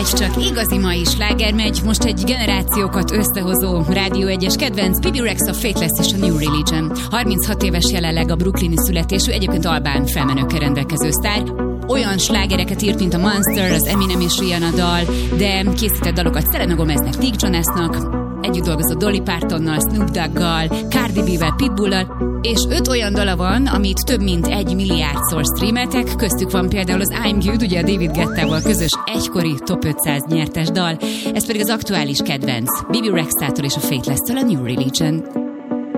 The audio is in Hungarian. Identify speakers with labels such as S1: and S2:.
S1: Ez csak igazi mai sláger megy, most egy generációkat összehozó Rádió 1-es kedvenc, Bibi Rexa, a Faithless és a New Religion. 36 éves jelenleg a brooklyni születésű, egyébként albán felmenőkkel rendelkező sztár. Olyan slágereket írt, mint a Monster, az Eminem és Rihanna dal, de készített dalokat Selena Gomeznek, Nick Jonasnak, együtt dolgozott Dolly Partonnal, Snoop Doggal, Cardi B-vel, Pitbullal, és 5 olyan dala van, amit több mint 1 milliárdszor streameltek, köztük van például az I'm Good, ugye a David Guettával közös egykori Top 500 nyertes dal, ez pedig az aktuális kedvenc, Bibi Rexától és a Faithless-től, a New Religion.